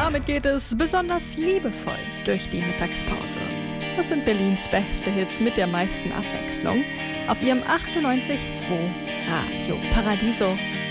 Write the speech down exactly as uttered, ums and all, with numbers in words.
Damit geht es besonders liebevoll durch die Mittagspause. Das sind Berlins beste Hits mit der meisten Abwechslung auf ihrem achtundneunzig Komma zwei Radio Paradiso.